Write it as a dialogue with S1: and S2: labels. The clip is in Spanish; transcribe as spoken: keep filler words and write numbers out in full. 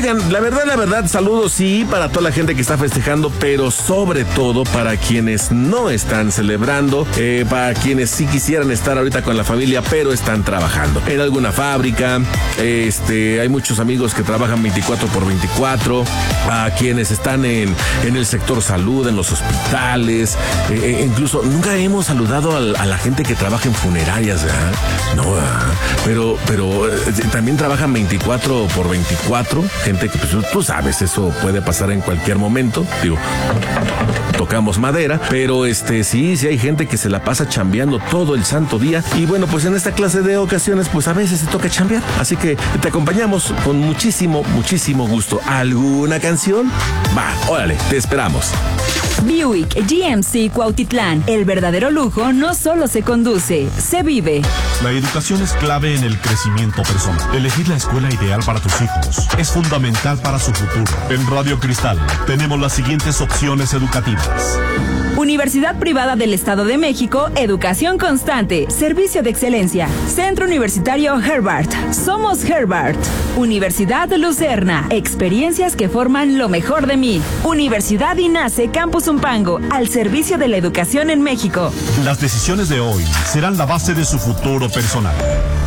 S1: Oigan, la verdad, la verdad, saludos sí para toda la gente que está festejando, pero sobre todo para quienes no están celebrando, eh, para quienes sí quisieran estar ahorita con la familia, pero están trabajando en alguna fábrica. Este, hay muchos amigos que trabajan veinticuatro por veinticuatro, a quienes están en, en el sector salud, en los hospitales, eh, incluso nunca hemos saludado a, a la gente que trabaja en funerarias, ¿verdad? No, ¿verdad? pero, pero eh, también trabajan veinticuatro por veinticuatro, gente que pues, tú sabes, eso puede pasar en cualquier momento, digo, tocamos madera, pero este sí, sí hay gente que se la pasa chambeando todo el santo día, y bueno, pues en esta clase de ocasiones, pues a veces se toca chambear, así que te acompañamos con muchísimo, muchísimo gusto. ¿Alguna canción? Va, órale, te esperamos.
S2: Buick G M C Cuautitlán. El verdadero lujo no solo se conduce, se vive.
S3: La educación es clave en el crecimiento personal. Elegir la escuela ideal para tus hijos es fundamental para su futuro. En Radio Cristal tenemos las siguientes opciones educativas.
S2: Universidad Privada del Estado de México, educación constante, servicio de excelencia. Centro Universitario Herbart, somos Herbart. Universidad Lucerna, experiencias que forman lo mejor de mí. Universidad INACE Campus Zumpango, al servicio de la educación en México.
S3: Las decisiones de hoy serán la base de su futuro personal.